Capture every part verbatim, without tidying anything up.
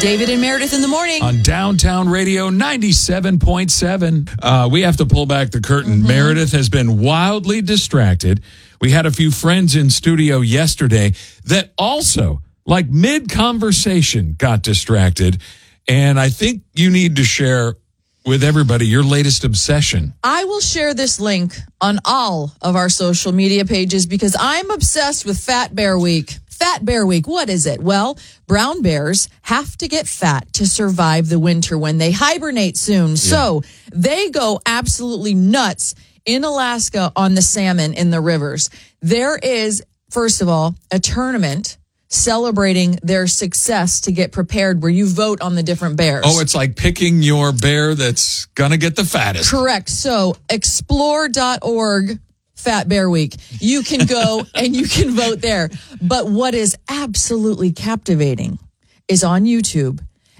David and Meredith in the morning. On Downtown Radio ninety-seven point seven. Uh, we have to pull back the curtain. Mm-hmm. Meredith has been wildly distracted. We had a few friends in studio yesterday that also, like mid-conversation, got distracted. And I think you need to share with everybody your latest obsession. I will share this link on all of our social media pages because I'm obsessed with Fat Bear Week. Fat Bear Week, what is it? Well, brown bears have to get fat to survive the winter when they hibernate soon. Yeah. So they go absolutely nuts in Alaska on the salmon in the rivers. There is, first of all, a tournament celebrating their success to get prepared where you vote on the different bears. Oh, it's like picking your bear that's going to get the fattest. Correct. So explore dot org. Fat Bear Week. You can go and you can vote there. But what is absolutely captivating is on YouTube,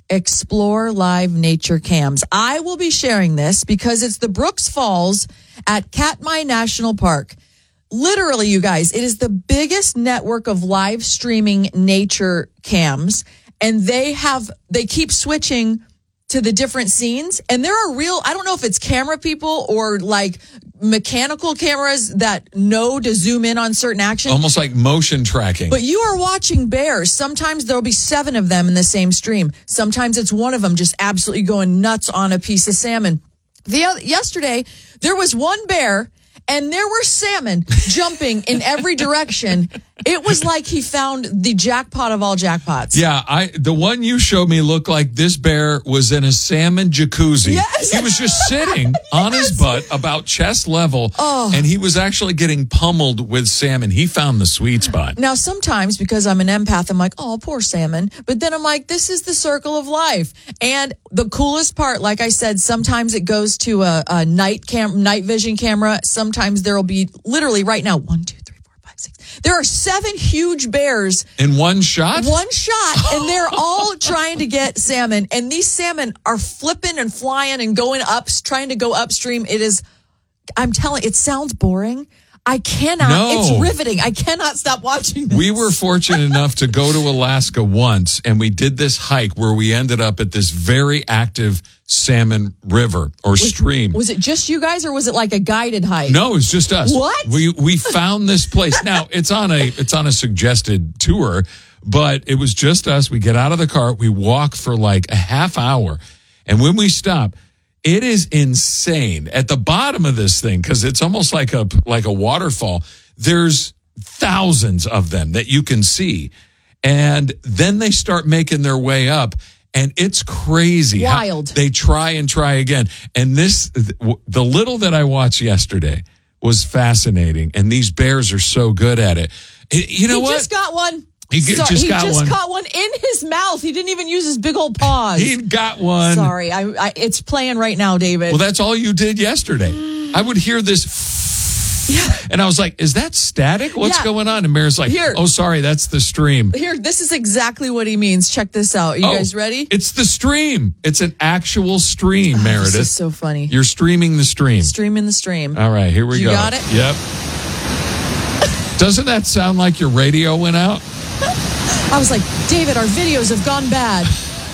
Explore Live Nature Cams. I will be sharing this because it's the Brooks Falls at Katmai National Park. Literally, you guys, it is the biggest network of live streaming nature cams. And they have, they keep switching to the different scenes. And there are real, I don't know if it's camera people or like mechanical cameras that know to zoom in on certain action. Almost like motion tracking. But you are watching bears. Sometimes there'll be seven of them in the same stream. Sometimes it's one of them just absolutely going nuts on a piece of salmon. The other, yesterday, there was one bear and there were salmon jumping in every direction. It was like he found the jackpot of all jackpots. Yeah, I the one you showed me looked like this bear was in a salmon jacuzzi. Yes. He was just sitting yes. on his butt about chest level, oh. and he was actually getting pummeled with salmon. He found the sweet spot. Now, sometimes because I'm an empath, I'm like, oh, poor salmon. But then I'm like, this is the circle of life. And the coolest part, like I said, sometimes it goes to a, a night cam, night vision camera. Sometimes there will be literally right now, one, two, three, four, five, six. There are seven huge bears. In one shot? One shot. And they're all trying to get salmon. And these salmon are flipping and flying and going up, trying to go upstream. It is, I'm telling, it sounds boring. I cannot. No. It's riveting. I cannot stop watching this. We were fortunate enough to go to Alaska once, and we did this hike where we ended up at this very active salmon river or was, stream. Was it just you guys, or was it like a guided hike? No, it was just us. What? We we found this place. Now it's on a it's on a suggested tour, but it was just us. We get out of the car, we walk for like a half hour, and when we stop, it is insane. At the bottom of this thing, because it's almost like a like a waterfall, there's thousands of them that you can see. And then they start making their way up, and it's crazy. Wild. How they try and try again. And this, the little that I watched yesterday was fascinating, and these bears are so good at it. You know he what? He just got one. He so, just he got just one. caught one in his mouth. He didn't even use his big old paws. He got one. Sorry, I, I, it's playing right now, David. Well, that's all you did yesterday. I would hear this, yeah. and I was like, "Is that static? What's yeah. going on?" And Mary's like, Here. "Oh, sorry, that's the stream." Here, this is exactly what he means. Check this out. Are you oh, guys ready? It's the stream. It's an actual stream, oh, Meredith. This is so funny. You're streaming the stream. Streaming the stream. All right, here we you go. You got it? Yep. Doesn't that sound like your radio went out? I was like, David, our videos have gone bad.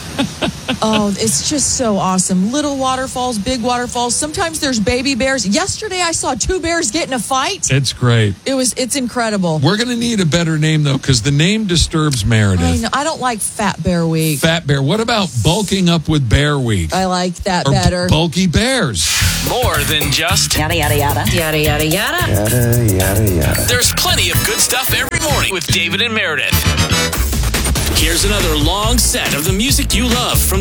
Oh, it's just so awesome. Little waterfalls, big waterfalls. Sometimes there's baby bears. Yesterday, I saw two bears get in a fight. It's great. It was. It's incredible. We're going to need a better name, though, because the name disturbs Meredith. I know. I don't like Fat Bear Week. Fat Bear. What about bulking up with Bear Week? I like that or better. B- bulky bears. More than just yada, yada, yada. Yada, yada, yada. Yada, yada, yada. There's plenty of good stuff every morning with David and Meredith. Here's another long set of the music you love from